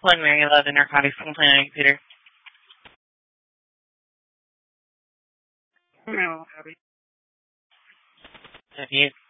One Mary 11 narcotics complaint on your computer. No. Have you